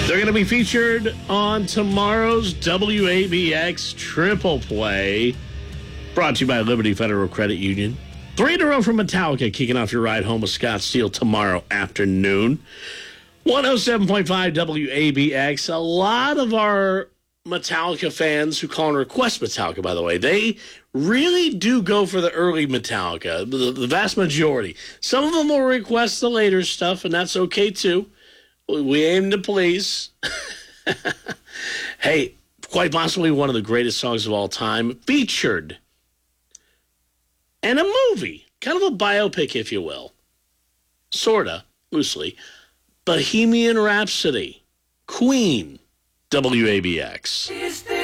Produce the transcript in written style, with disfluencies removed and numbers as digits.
They're going to be featured on tomorrow's WABX Triple Play, brought to you by Liberty Federal Credit Union. 3 in a row from Metallica, kicking off your ride home with Scott Steele tomorrow afternoon. 107.5 WABX. A lot of our Metallica fans who call and request Metallica, by the way, they really do go for the early Metallica, the vast majority. Some of them will request the later stuff, and that's okay too. We aim to please. Hey, quite possibly one of the greatest songs of all time, featured in a movie, kind of a biopic, if you will. Sorta, loosely. Bohemian Rhapsody, Queen, WABX.